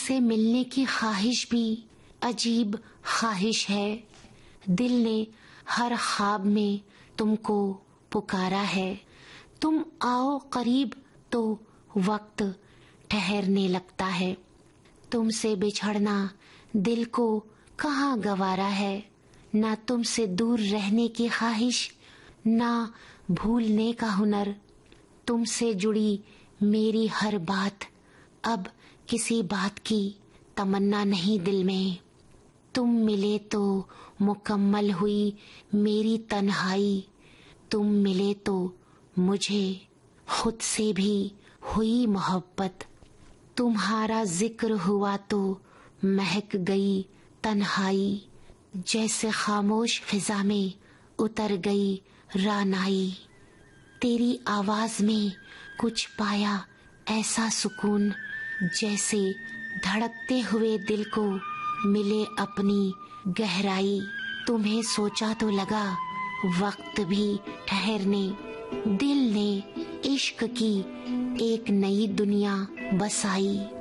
तुमसे मिलने की ख्वाहिश भी अजीब ख्वाहिश है। दिल ने हर ख्वाब में तुमको पुकारा है। तुम आओ करीब तो वक्त ठहरने लगता है। तुमसे बिछड़ना दिल को कहाँ गवारा है। ना तुमसे दूर रहने की ख्वाहिश, ना भूलने का हुनर। तुमसे जुड़ी मेरी हर बात, अब किसी बात की तमन्ना नहीं दिल में। तुम मिले तो मुकम्मल हुई मेरी तन्हाई। तुम मिले तो मुझे खुद से भी हुई मोहब्बत। तुम्हारा जिक्र हुआ तो महक गई तन्हाई। जैसे खामोश फिजा में उतर गई रानाई। तेरी आवाज में कुछ पाया ऐसा सुकून, जैसे धड़कते हुए दिल को मिले अपनी गहराई। तुम्हें सोचा तो लगा वक्त भी ठहरने। दिल ने इश्क की एक नई दुनिया बसाई।